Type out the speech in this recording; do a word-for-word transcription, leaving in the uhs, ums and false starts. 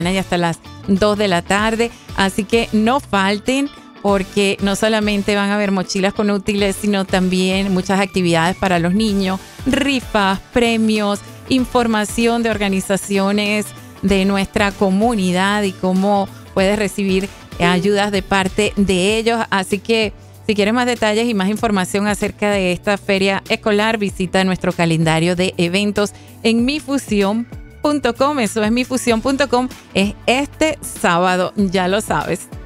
y hasta las dos de la tarde. Así que no falten, porque no solamente van a haber mochilas con útiles, sino también muchas actividades para los niños, rifas, premios, información de organizaciones de nuestra comunidad y cómo puedes recibir ayudas de parte de ellos. Así que si quieres más detalles y más información acerca de esta feria escolar, visita nuestro calendario de eventos en mi fusión punto com. Eso es mi fusión punto com. Es este sábado, ya lo sabes.